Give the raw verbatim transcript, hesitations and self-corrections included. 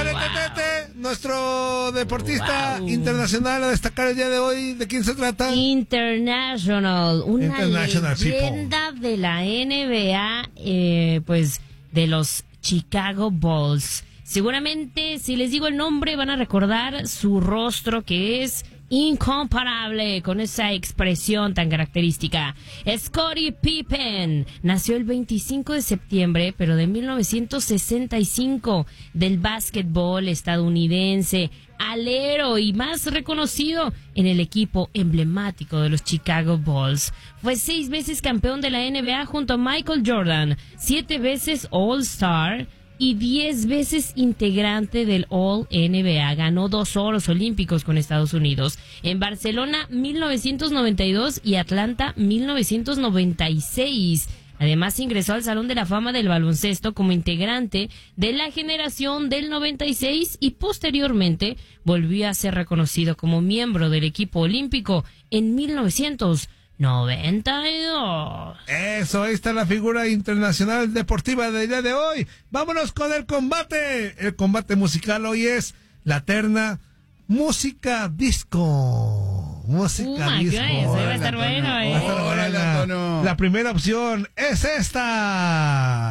Teretete, nuestro deportista Wow. internacional a destacar el día de hoy, ¿de quién se trata? International, una International leyenda people. de la N B A, eh, pues de los Chicago Bulls. Seguramente, si les digo el nombre, van a recordar su rostro, que es incomparable, con esa expresión tan característica. Scottie Pippen nació el veinticinco de septiembre, pero de mil novecientos sesenta y cinco, del básquetbol estadounidense, alero y más reconocido en el equipo emblemático de los Chicago Bulls. Fue seis veces campeón de la N B A junto a Michael Jordan, siete veces All-Star y diez veces integrante del All N B A. Ganó dos oros olímpicos con Estados Unidos. En Barcelona, mil novecientos noventa y dos y Atlanta, mil novecientos noventa y seis. Además, ingresó al Salón de la Fama del Baloncesto como integrante de la generación del noventa y seis y posteriormente volvió a ser reconocido como miembro del equipo olímpico en mil novecientos noventa y dos. Eso, ahí está la figura internacional deportiva del día de hoy. Vámonos con el combate. El combate musical hoy es la terna música disco. Música Uh, disco. Eso va a estar bueno, eh. Va a estar buena. La primera opción es esta.